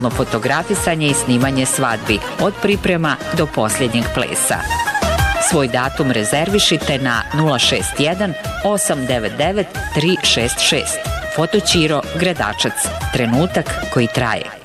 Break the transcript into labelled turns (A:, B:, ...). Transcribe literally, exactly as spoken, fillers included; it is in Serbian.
A: fotografisanje i snimanje svadbi, od priprema do posljednjeg plesa. Svoj datum rezervišite na nula šest jedan osam devet devet tri šest šest. Fotoćiro Gredačac. Trenutak koji traje.